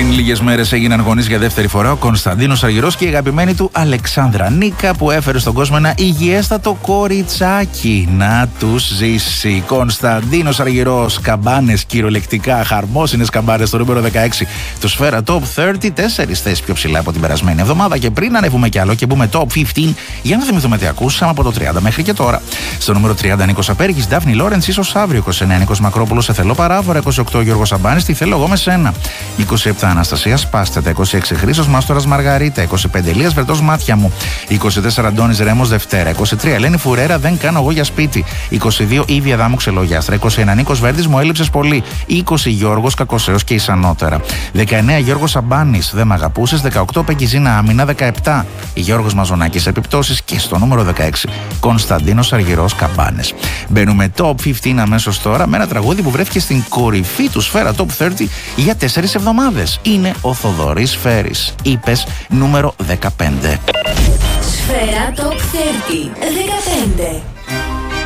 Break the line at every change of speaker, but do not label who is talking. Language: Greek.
Πριν λίγες μέρες έγιναν γονείς για δεύτερη φορά ο Κωνσταντίνος Αργυρός και η αγαπημένη του Αλεξάνδρα Νίκα, που έφερε στον κόσμο ένα υγιέστατο κοριτσάκι. Να τους ζήσει. Κωνσταντίνος Αργυρός, καμπάνες κυριολεκτικά, χαρμόσυνες καμπάνες στο νούμερο 16. Το Σφαίρα Top 30, 4 θέσεις πιο ψηλά από την περασμένη εβδομάδα. Και πριν ανέβουμε κι άλλο και μπούμε Top 15, για να θυμηθούμε τι ακούσαμε από το 30 μέχρι και τώρα. Στο νούμερο 30 Νίκος Απέργης, Ντάφνη Λόρεντς, ίσως αύριο. 29 Νίκος Μακρόπουλος, σε θέλω παράφορα. 28 Γιώργος Σαμπάνης, τι θέλω εγώ με σένα. 27 Αναστασία Σπάστετα, 26 Χρήστος Μάστορας Μαργαρίτα, 25 Ελίας Βερτός Μάτια μου, 24 Αντώνης Ρέμος Δευτέρα, 23 Ελένη Φουρέρα Δεν κάνω εγώ για σπίτι, 22 Ήβια Δάμου Ξελογιάστρα, 21 Νίκος Βέρτης Μου έλειψες πολύ, 20 Γιώργος Κακοσέος και Ισανότερα, 19 Γιώργος Σαμπάνης Δεν μ' αγαπούσες, 18 Πεκιζίνα Άμυνα, 17 Γιώργος Μαζονάκης Επιπτώσεις και στο νούμερο 16 Κωνσταντίνος Αργυρός Καμπάνες. Μπαίνουμε Top 15 αμέσως τώρα με ένα τραγούδι που βρέθηκε στην κορυφή του Σφαίρα Top 30 για 4 εβδομάδες. Είναι ο Θοδωρής Φέρης. Είπες νούμερο 15.
Σφαίρα Top 30 15.